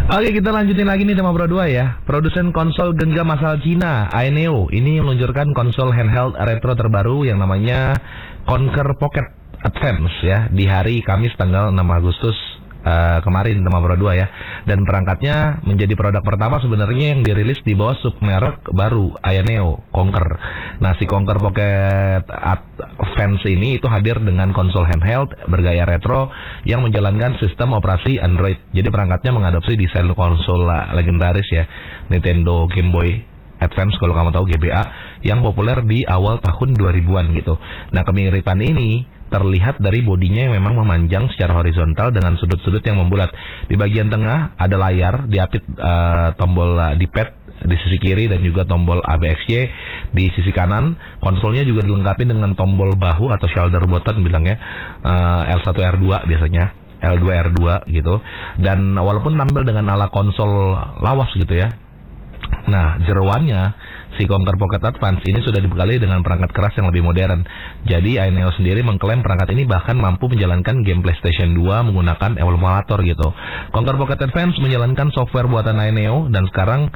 Oke, kita lanjutin lagi nih tema Pro 2 ya. Produsen konsol genggam asal Cina, Aeneo, ini meluncurkan konsol handheld retro terbaru yang namanya Conker Pocket Advance ya di hari Kamis tanggal 6 Agustus kemarin tema Pro 2 ya. Dan perangkatnya menjadi produk pertama sebenarnya yang dirilis di bawah submerek baru Aeneo, Conker. Nah, si Conker Pocket Advance ini itu hadir dengan konsol handheld bergaya retro yang menjalankan sistem operasi Android. Jadi perangkatnya mengadopsi desain konsol legendaris ya, Nintendo Game Boy Advance kalau kamu tahu, GBA, yang populer di awal tahun 2000-an gitu. Nah, kemiripan ini terlihat dari bodinya yang memang memanjang secara horizontal dengan sudut-sudut yang membulat. Di bagian tengah ada layar, diapit tombol D-pad di sisi kiri dan juga tombol ABXY di sisi kanan. Konsolnya juga dilengkapi dengan tombol bahu atau shoulder button bilangnya, L1 R2 biasanya, L2 R2 gitu. Dan walaupun tampil dengan ala konsol lawas gitu ya, nah jeroannya si Conker Pocket Advance ini sudah dibekali dengan perangkat keras yang lebih modern. Jadi Aeneo sendiri mengklaim perangkat ini bahkan mampu menjalankan game PlayStation 2 menggunakan emulator gitu. Conker Pocket Advance menjalankan software buatan Aeneo dan sekarang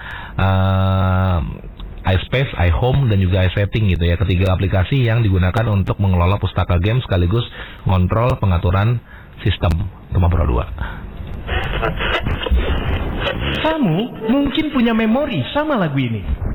iSpace, iHome, dan juga iSetting gitu ya. Ketiga aplikasi yang digunakan untuk mengelola pustaka game sekaligus ngontrol pengaturan sistem tema Pro 2. Kamu mungkin punya memori sama lagu ini.